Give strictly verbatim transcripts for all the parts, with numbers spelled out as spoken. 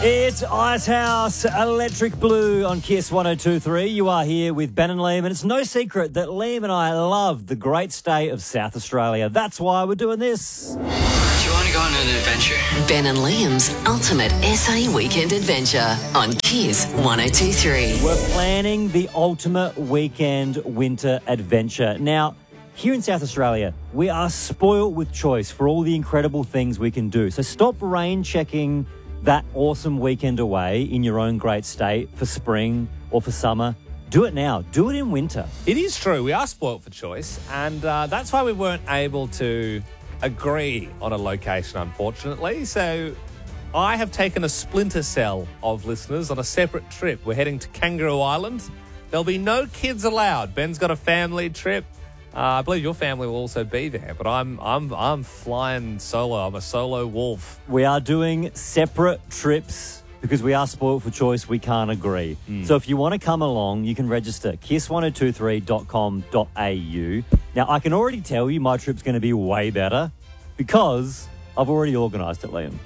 It's Icehouse Electric Blue on Kiss one oh two point three. You are here with Ben and Liam, and it's no secret that Liam and I love the great state of South Australia. That's why we're doing this. Do you want to go on an adventure? Ben and Liam's ultimate S A weekend adventure on Kiss one oh two point three. We're planning the ultimate weekend winter adventure. Now, here in South Australia, we are spoiled with choice for all the incredible things we can do. So stop rain checking that awesome weekend away in your own great state for spring or for summer. Do it now. Do it in winter. It is true. We are spoilt for choice, and uh, that's why we weren't able to agree on a location, unfortunately. So I have taken a splinter cell of listeners on a separate trip. We're heading to Kangaroo Island. There'll be no kids allowed. Ben's got a family trip. Uh, I believe your family will also be there, but I'm I'm I'm flying solo. I'm a solo wolf. We are doing separate trips because we are spoiled for choice. We can't agree. Mm. So if you want to come along, you can register kiss one oh two three dot com dot a u. Now, I can already tell you my trip's going to be way better because I've already organised it, Liam.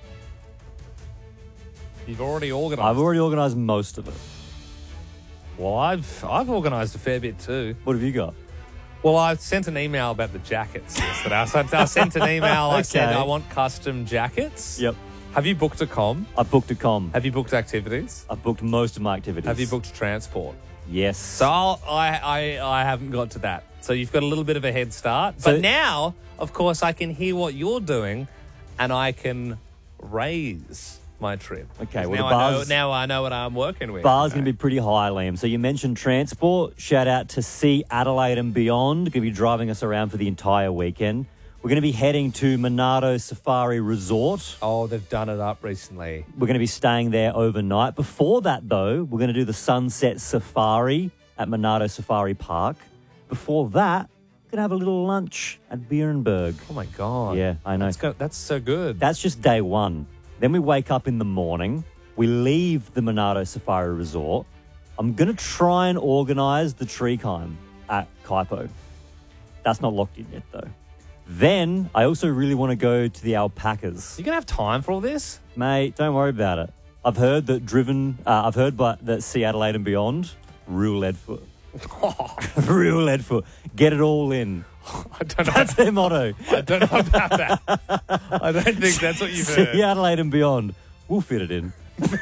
You've already organised I've already organised most of it. Well, I've I've organised a fair bit too. What have you got? Well, I sent an email about the jackets yesterday. So I sent an email. I Okay. said, I want custom jackets. Yep. Have you booked a com? I've booked a com. Have you booked activities? I've booked most of my activities. Have you booked transport? Yes. So I'll, I, I, I haven't got to that. So you've got a little bit of a head start. So- But now, of course, I can hear what you're doing and I can raise my trip. Okay, 'Cause well, now, the I know, bar's- now I know what I'm working with. Bar's going to be pretty high, Liam. So you mentioned transport. Shout out to See Adelaide and Beyond. Going to be driving us around for the entire weekend. We're going to be heading to Monado Safari Resort. Oh, they've done it up recently. We're going to be staying there overnight. Before that, though, we're going to do the Sunset Safari at Monado Safari Park. Before that, we're going to have a little lunch at Bierenberg. Oh, my God. Yeah, I know. That's, go, that's so good. That's just day one. Then we wake up in the morning. We leave the Monado Safari Resort. I'm going to try and organise the tree climb at Kaipo. That's not locked in yet, though. Then I also really want to go to the alpacas. You going to have time for all this? Mate, don't worry about it. I've heard that driven, uh, I've heard by, that See Adelaide and Beyond, real Leadfoot. Real Leadfoot. Get it all in. I don't know. That's their motto. I don't know about that. I don't think that's what you've heard. See Adelaide and Beyond. We'll fit it in.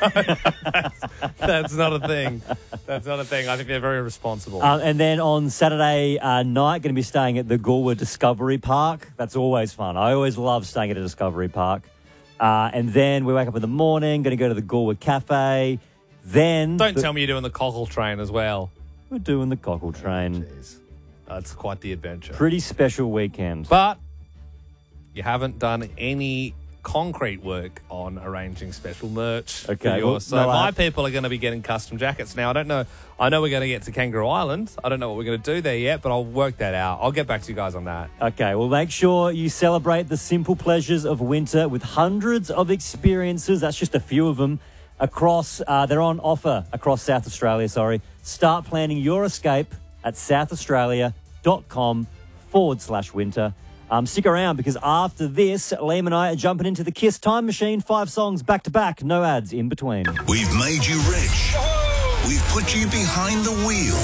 That's not a thing. That's not a thing. I think they're very responsible. Um, and then on Saturday uh, night, going to be staying at the Goolwa Discovery Park. That's always fun. I always love staying at a Discovery Park. Uh, and then we wake up in the morning, going to go to the Goolwa Cafe. Then... Don't the- tell me you're doing the cockle train as well. We're doing the cockle train. Jeez. That's quite the adventure. Pretty special weekend. But you haven't done any concrete work on arranging special merch. Okay, for yours. well, so no, I my have- people are going to be getting custom jackets. Now, I don't know. I know we're going to get to Kangaroo Island. I don't know what we're going to do there yet, but I'll work that out. I'll get back to you guys on that. Okay, well, make sure you celebrate the simple pleasures of winter with hundreds of experiences. That's just a few of them. Across, uh, they're on offer across South Australia, sorry. Start planning your escape at southaustralia.com forward slash winter. Um, stick around because after this, Liam and I are jumping into the Kiss Time Machine. Five songs back to back, no ads in between. We've made you rich. We've put you behind the wheel.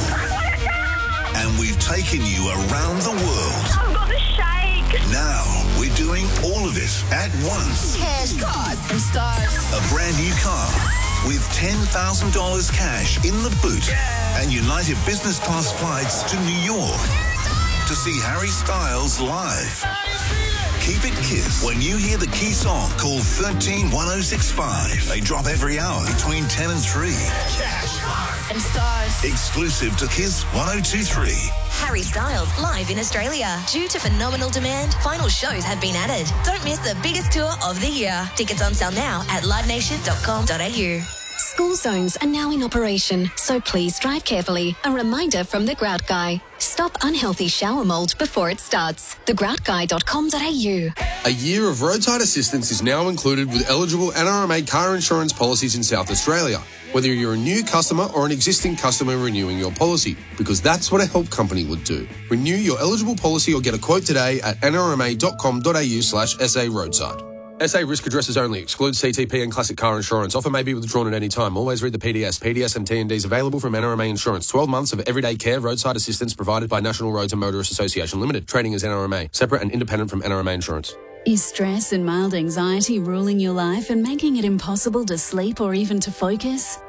And we've taken you around the world. I've got the shake. Now we're doing all of it at once. Cash, cars, and stars. A brand new car with ten thousand dollars cash in the boot and United Business Class flights to New York to see Harry Styles live. Keep it Kiss when you hear the key song called thirteen one oh six five. They drop every hour between ten and three. And stars. Exclusive to Kiss one oh two point three. Harry Styles live in Australia. Due to phenomenal demand, final shows have been added. Don't miss the biggest tour of the year. Tickets on sale now at live nation dot com dot a u. School zones are now in operation, so please drive carefully. A reminder from The Grout Guy. Stop unhealthy shower mold before it starts. the grout guy dot com dot a u. A year of roadside assistance is now included with eligible N R M A car insurance policies in South Australia, whether you're a new customer or an existing customer renewing your policy, because that's what a help company would do. Renew your eligible policy or get a quote today at n r m a dot com dot a u slash s a roadside. S A risk addresses only. Excludes C T P and classic car insurance. Offer may be withdrawn at any time. Always read the P D S. P D S and T and Ds available from N R M A Insurance. twelve months of everyday care, roadside assistance provided by National Roads and Motorists Association Limited. Trading as N R M A. Separate and independent from N R M A Insurance. Is stress and mild anxiety ruling your life and making it impossible to sleep or even to focus?